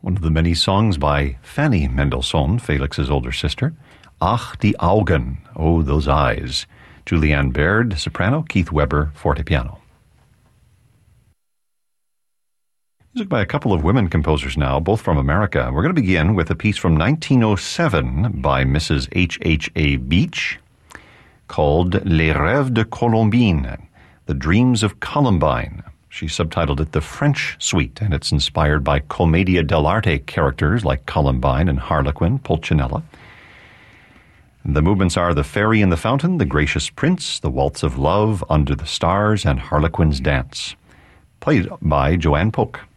one of the many songs by Fanny Mendelssohn, Felix's older sister. Ach, die Augen, oh, those eyes. Julianne Baird, soprano, Keith Weber, fortepiano. Music by a couple of women composers now, both from America. We're going to begin with a piece from 1907 by Mrs. H.H.A. Beach called Les Rêves de Colombine, The Dreams of Columbine. She subtitled it The French Suite, and it's inspired by Commedia dell'arte characters like Columbine and Harlequin, Pulcinella. The movements are The Fairy in the Fountain, The Gracious Prince, The Waltz of Love, Under the Stars, and Harlequin's Dance. Played by Joanne Polk.